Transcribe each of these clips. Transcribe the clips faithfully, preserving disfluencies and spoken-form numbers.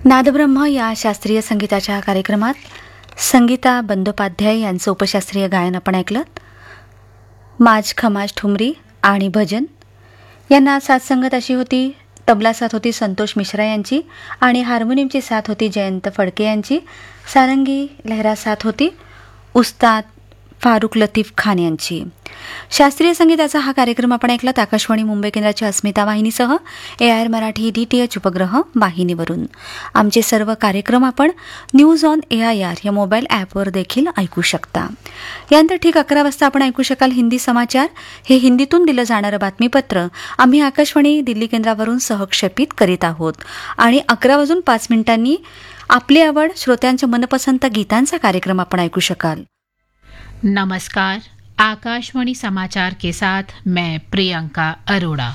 नादब्रह्म या शास्त्रीय संगीताच्या कार्यक्रमात संगीता बंदोपाध्याय यांचं उपशास्त्रीय गायन आपण ऐकलं. माज खमाज ठुमरी आणि भजन यांना साथ संगत अशी होती. तबला साथ होती संतोष मिश्रा यांची आणि हार्मोनियमची साथ होती जयंत फडके यांची. सारंगी लहरा साथ होती उस्ताद फारुख लतीफ खान यांची. शास्त्रीय संगीताचा हा कार्यक्रम आपण ऐकलात आकाशवाणी मुंबई केंद्राच्या अस्मिता वाहिनीसह ए I R Marathi D T H उपग्रह वाहिनीवरून. आमचे सर्व कार्यक्रम आपण news on A I R या मोबाईल ॲपवर देखील ऐकू शकता. यानंतर ठीक अकरा वाजता आपण ऐकू शकाल हिंदी समाचार. हे हिंदीतून दिलं जाणारं बातमीपत्र आम्ही आकाशवाणी दिल्ली केंद्रावरून सहक्षेपित करीत आहोत. आणि अकरा वाजून पाच मिनिटांनी आपली आवड श्रोत्यांच्या मनपसंत गीतांचा कार्यक्रम आपण ऐकू शकाल. नमस्कार, आकाशवाणी समाचार के साथ मैं प्रियंका अरोड़ा.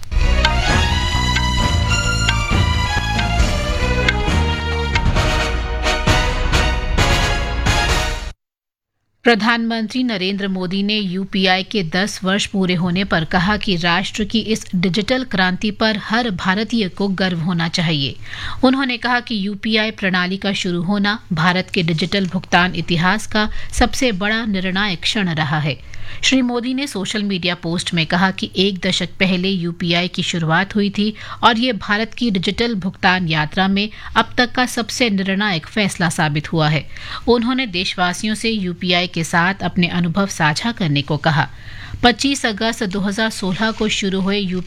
प्रधानमंत्री नरेंद्र मोदी ने यूपीआई के दस वर्ष पूरे होने पर कहा कि राष्ट्र की इस डिजिटल क्रांति पर हर भारतीय को गर्व होना चाहिए. उन्होंने कहा कि यूपीआई प्रणाली का शुरू होना भारत के डिजिटल भुगतान इतिहास का सबसे बड़ा निर्णायक क्षण रहा है. श्री मोदी ने सोशल मीडिया पोस्ट में कहा कि एक दशक पहले यूपीआई की शुरुआत हुई थी और ये भारत की डिजिटल भुगतान यात्रा में अब तक का सबसे निर्णायक फैसला साबित हुआ है. उन्होंने देशवासियों से यूपीआई के साथ अपने अनुभव साझा करने को कहा. पच्चीस अगस्त दो हज़ार सोलह को शुरू हुए